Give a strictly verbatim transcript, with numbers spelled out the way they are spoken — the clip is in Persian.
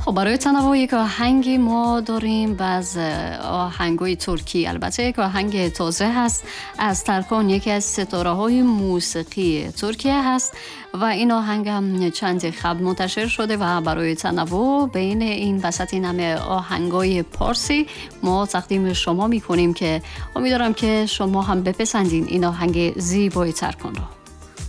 خب برای تنوع یک آهنگی ما داریم باز آهنگوی ترکی، البته یک آهنگ تازه هست از ترکان، یکی از ستاره های موسیقی ترکیه هست و این آهنگ هم چند قبل منتشر شده و برای تنوع بین این وسط این همه آهنگای پارسی ما تقدیم شما میکنیم که امیدوارم که شما هم بپسندین این آهنگ زیبای ترکان رو.